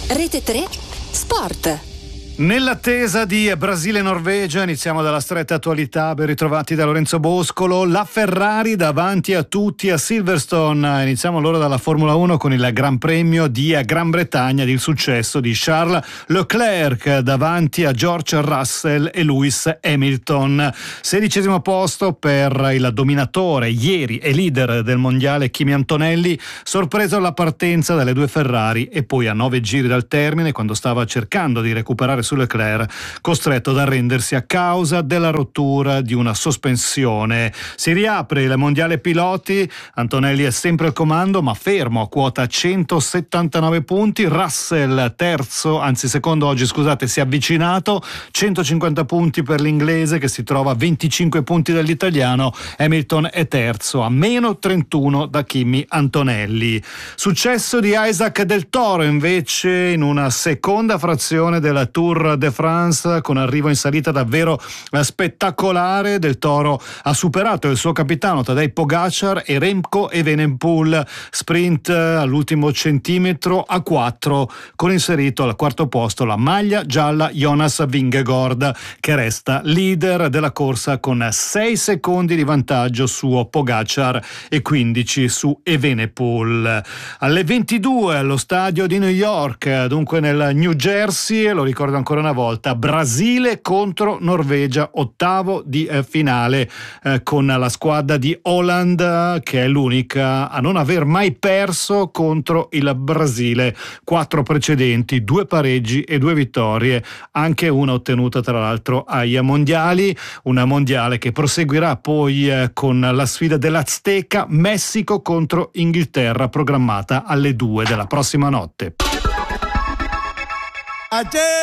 Rete 3 Sport. Nell'attesa di Brasile-Norvegia iniziamo dalla stretta attualità. Ben ritrovati da Lorenzo Boscolo. La Ferrari davanti a tutti a Silverstone. Iniziamo allora dalla Formula 1 con il Gran Premio di Gran Bretagna ed il successo di Charles Leclerc davanti a George Russell e Lewis Hamilton. 16° posto per il dominatore ieri e leader del mondiale Kimi Antonelli, sorpreso alla partenza dalle due Ferrari e poi a 9 giri dal termine, quando stava cercando di recuperare su Leclerc, costretto ad arrendersi a causa della rottura di una sospensione. Si riapre il mondiale piloti. Antonelli è sempre al comando ma fermo a quota 179 punti. Russell secondo oggi, si è avvicinato, 150 punti per l'inglese che si trova a 25 punti dall'italiano. Hamilton è terzo a meno 31 da Kimi Antonelli. Successo di Isaac Del Toro invece in una seconda frazione della Tour de France, con arrivo in salita davvero spettacolare. Del Toro ha superato il suo capitano Tadej Pogacar e Remco Evenepoel, sprint all'ultimo centimetro a 4, con inserito al quarto posto la maglia gialla Jonas Vingegaard, che resta leader della corsa con 6 secondi di vantaggio su Pogacar e 15 su Evenepoel. Alle 22 allo stadio di New York, dunque nel New Jersey, lo ricordo ancora una volta, Brasile contro Norvegia, ottavo di finale, con la squadra di Holland che è l'unica a non aver mai perso contro il Brasile. 4 precedenti, 2 pareggi e 2 vittorie, anche una ottenuta tra l'altro ai mondiali. Una mondiale che proseguirà poi con la sfida dell'Azteca, Messico contro Inghilterra, programmata alle 2 della prossima notte.